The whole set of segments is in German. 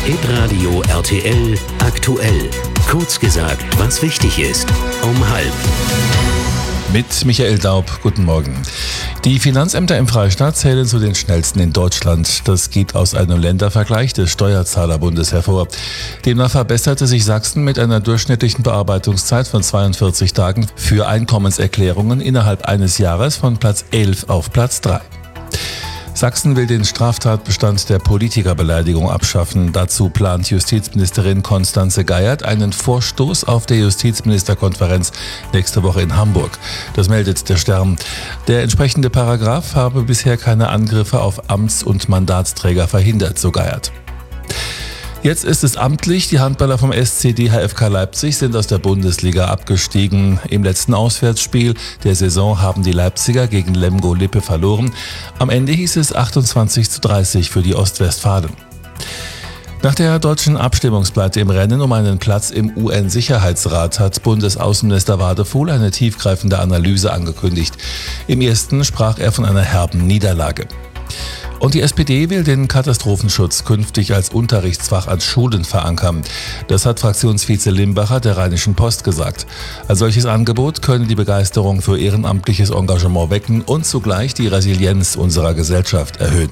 Hitradio RTL aktuell. Kurz gesagt, was wichtig ist. Um 12:30. Mit Michael Daub, guten Morgen. Die Finanzämter im Freistaat zählen zu den schnellsten in Deutschland. Das geht aus einem Ländervergleich des Steuerzahlerbundes hervor. Demnach verbesserte sich Sachsen mit einer durchschnittlichen Bearbeitungszeit von 42 Tagen für Einkommenserklärungen innerhalb eines Jahres von Platz 11 auf Platz 3. Sachsen will den Straftatbestand der Politikerbeleidigung abschaffen. Dazu plant Justizministerin Constanze Geiert einen Vorstoß auf der Justizministerkonferenz nächste Woche in Hamburg. Das meldet der Stern. Der entsprechende Paragraph habe bisher keine Angriffe auf Amts- und Mandatsträger verhindert, so Geiert. Jetzt ist es amtlich, die Handballer vom SC DHFK Leipzig sind aus der Bundesliga abgestiegen. Im letzten Auswärtsspiel der Saison haben die Leipziger gegen Lemgo Lippe verloren. Am Ende hieß es 28:30 für die Ostwestfalen. Nach der deutschen Abstimmungspleite im Rennen um einen Platz im UN-Sicherheitsrat hat Bundesaußenminister Wadefuhl eine tiefgreifende Analyse angekündigt. Im ersten sprach er von einer herben Niederlage. Und die SPD will den Katastrophenschutz künftig als Unterrichtsfach an Schulen verankern. Das hat Fraktionsvize Limbacher der Rheinischen Post gesagt. Ein solches Angebot könne die Begeisterung für ehrenamtliches Engagement wecken und zugleich die Resilienz unserer Gesellschaft erhöhen.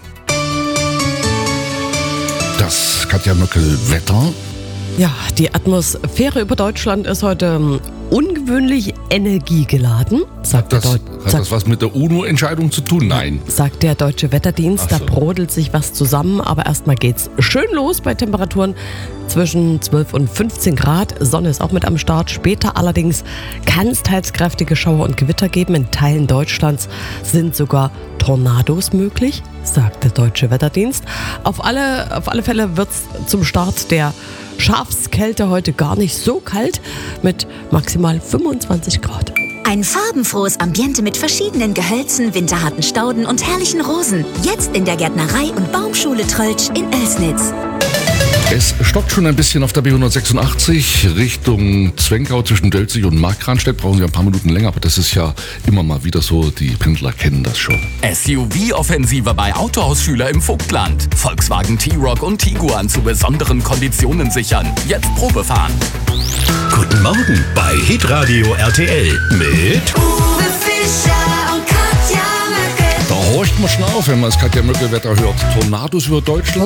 Das Katja Möckel Wetter. Ja, die Atmosphäre über Deutschland ist heute ungewöhnlich energiegeladen, Hat das was mit der UNO-Entscheidung zu tun? Nein. Sagt der Deutsche Wetterdienst. Da brodelt sich was zusammen, aber erstmal geht's schön los bei Temperaturen zwischen 12 und 15 Grad. Sonne ist auch mit am Start. Später allerdings kann es teils kräftige Schauer und Gewitter geben. In Teilen Deutschlands sind sogar Tornados möglich, sagt der Deutsche Wetterdienst. Auf alle Fälle wird's zum Start der Schafskälte heute gar nicht so kalt mit maximal 25 Grad. Ein farbenfrohes Ambiente mit verschiedenen Gehölzen, winterharten Stauden und herrlichen Rosen. Jetzt in der Gärtnerei und Baumschule Tröltsch in Oelsnitz. Es stockt schon ein bisschen auf der B186 Richtung Zwenkau zwischen Dölzig und Markranstädt. Brauchen Sie ein paar Minuten länger, aber das ist ja immer mal wieder so. Die Pendler kennen das schon. SUV-Offensive bei Autohausschüler im Vogtland. Volkswagen T-Roc und Tiguan zu besonderen Konditionen sichern. Jetzt Probefahren. Guten Morgen bei Hitradio RTL mit Uwe Fischer und Katja Möckel. Da horcht man schon auf, wenn man das Katja Möckel Wetter hört. Tornados über Deutschland.